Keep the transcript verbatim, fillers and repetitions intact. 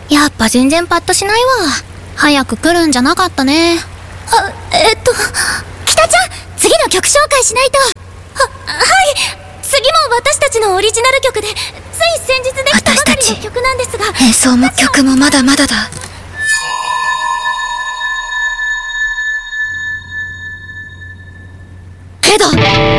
やっぱ全然パッとしないわ。早く来るんじゃなかったね。 あ、えっと北ちゃん、次の曲紹介しないと。は、はい、次も私たちのオリジナル曲で、つい先日できたばかりの曲なんですが、 演奏も曲もまだまだだ。けど